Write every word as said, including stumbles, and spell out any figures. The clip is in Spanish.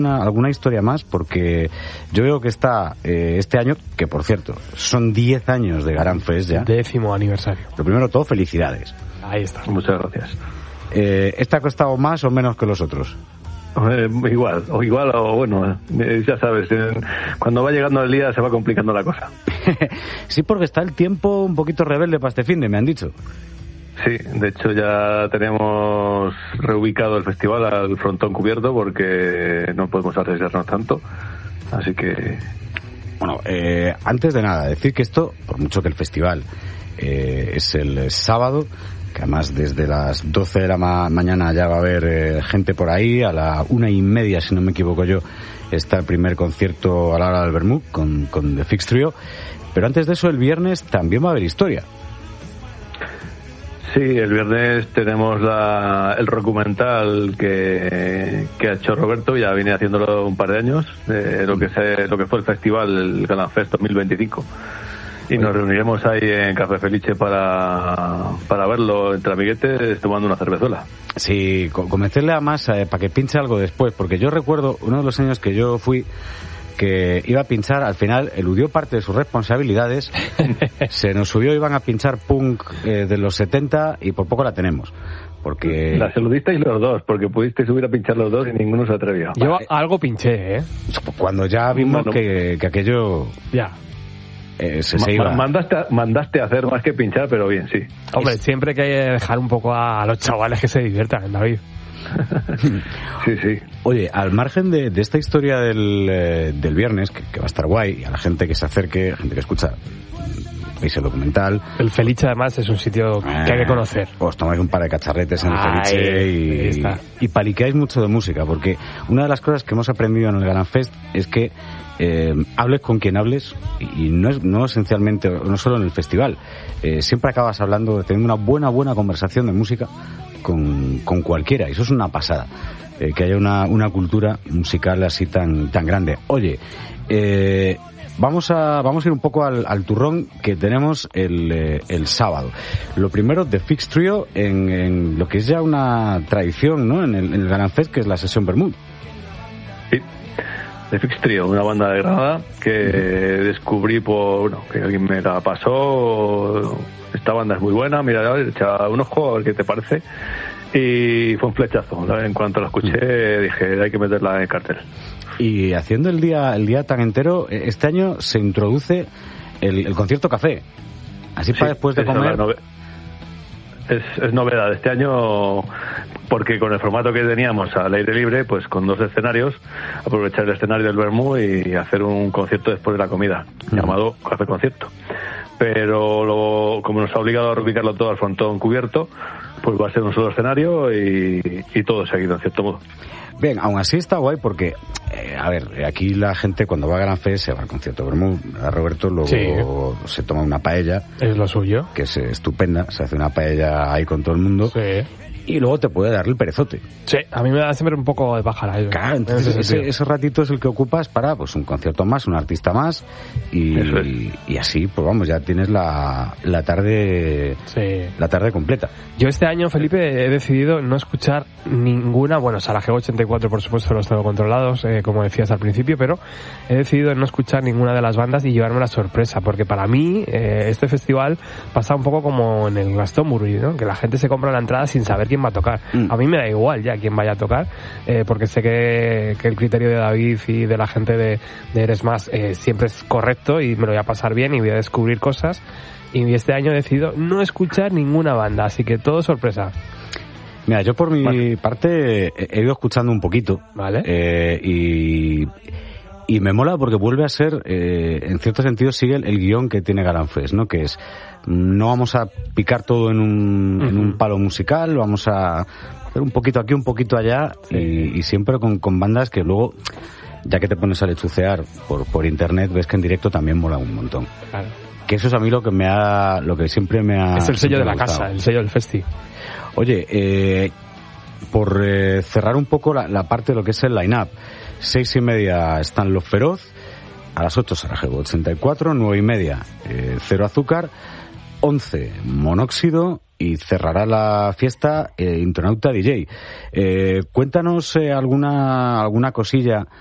Una, alguna historia más, porque yo veo que está eh, este año, que por cierto, son diez años de Garán Fest ya. Décimo aniversario. Lo primero de todo, felicidades. Ahí está. Muchas gracias. Eh, ¿Este ha costado más o menos que los otros? Eh, igual, o igual, o bueno, eh, ya sabes, eh, cuando va llegando el día se va complicando la cosa. Sí, porque está el tiempo un poquito rebelde para este finde, me han dicho. Sí, de hecho ya tenemos reubicado el festival al frontón cubierto porque no podemos arriesgarnos tanto, así que... Bueno, eh, antes de nada, decir que esto, por mucho que el festival eh, es el sábado, que además desde las doce de la ma- mañana ya va a haber eh, gente por ahí, a la una y media, si no me equivoco yo, está el primer concierto a la hora del Vermut con, con The Fix Trio, pero antes de eso el viernes también va a haber historia. Sí, el viernes tenemos la, el documental que, que ha hecho Roberto, ya viene haciéndolo un par de años, de lo que se, lo que fue el festival, el Galán Fest dos mil veinticinco. Y nos reuniremos ahí en Café Felice para, para verlo entre amiguetes tomando una cervezuela. Sí, convencerle a Masa eh, para que pinche algo después, porque yo recuerdo uno de los años que yo fui, que iba a pinchar, al final eludió parte de sus responsabilidades, se nos subió, iban a pinchar punk eh, de los setenta y por poco la tenemos. Porque... La eludisteis los dos, porque pudisteis subir a pinchar los dos y ninguno se atrevió. Yo algo pinché, ¿eh? Cuando ya vimos bueno, que, que aquello... Ya. Eh, se, se iba. Mandaste, a, mandaste a hacer más que pinchar, pero bien, sí. Hombre, es... siempre que hay que dejar un poco a los chavales que se diviertan, David. Sí, sí. Oye, al margen de, de esta historia del, eh, del viernes, que, que va a estar guay, y a la gente que se acerque, gente que escucha, veis el documental. El Felice, además, es un sitio eh, que hay que conocer. Os tomáis un par de cacharretes en el Ay, Felice y, y paliqueáis mucho de música, porque una de las cosas que hemos aprendido en el Galán Fest es que eh, hables con quien hables, y no es no esencialmente, no solo en el festival, eh, siempre acabas hablando, teniendo una buena, buena conversación de música con, con cualquiera, y eso es una pasada, eh, que haya una, una cultura musical así tan, tan grande. Oye, eh, vamos a vamos a ir un poco al, al turrón que tenemos el, eh, el sábado. Lo primero, The Fix Trio, en, en lo que es ya una tradición, ¿no?, en el, en el Galán Fest, que es la sesión Vermut. Sí, The Fix Trio, una banda de Granada que descubrí por, bueno, que alguien me la pasó. Esta banda es muy buena, mira, a ver, echa un ojo a ver qué te parece. Y fue un flechazo. En cuanto la escuché, dije, hay que meterla en el cartel. Y haciendo el día el día tan entero, este año se introduce el, el concierto café. Así sí, para después de comer. Es, es novedad este año, porque con el formato que teníamos al aire libre, pues con dos escenarios, aprovechar el escenario del Vermú y hacer un concierto después de la comida, uh-huh. llamado Café Concierto. Pero lo, como nos ha obligado a reubicarlo todo al frontón cubierto, pues va a ser un solo escenario y, y todo seguido, en cierto modo. Bien, aún así está guay porque, eh, a ver, aquí la gente cuando va a Gran Fest se va al concierto Vermut, a Roberto, luego sí. se toma una paella. Es lo suyo. Que es estupenda, se hace una paella ahí con todo el mundo. Sí. Y luego te puede dar el perezote. Sí, a mí me da siempre un poco de pájara. Claro, entonces ese, ese ratito es el que ocupas para pues un concierto más, un artista más y, y, y así, pues vamos, ya tienes la, la tarde sí. la tarde completa. Yo este año, Felipe, he decidido no escuchar ninguna, bueno, Sarajevo ochenta y cuatro por supuesto los tengo controlados, eh, como decías al principio, pero he decidido no escuchar ninguna de las bandas y llevarme la sorpresa, porque para mí eh, este festival pasa un poco como en el Glastonbury, ¿no? Que la gente se compra la entrada sin saber quién va a tocar. Mm. A mí me da igual ya quién vaya a tocar, eh, porque sé que, que el criterio de David y de la gente de, de Eres Más eh, siempre es correcto y me lo voy a pasar bien y voy a descubrir cosas. Y este año he decidido no escuchar ninguna banda, así que todo sorpresa. Mira, yo por mi vale. parte he ido escuchando un poquito, vale, eh, y y me mola porque vuelve a ser, eh, en cierto sentido sigue el, el guión que tiene Galán Fest, ¿no? Que es, no vamos a picar todo en un, uh-huh. en un palo musical, vamos a hacer un poquito aquí, un poquito allá, sí. y, y siempre con, con bandas que luego, ya que te pones a lechucear por, por internet, ves que en directo también mola un montón. Claro. Que eso es a mí lo que me ha, lo que siempre me ha... Es el sello de la gustado. casa, el sello del festi. Oye, eh, por eh, cerrar un poco la, la parte de lo que es el line-up, seis y media están Los Feroz, a las ocho Sarajevo ochenta y cuatro, nueve y media eh, Cero Azúcar, once, Monóxido, y cerrará la fiesta eh, Intonauta D J. Eh, cuéntanos eh, alguna alguna cosilla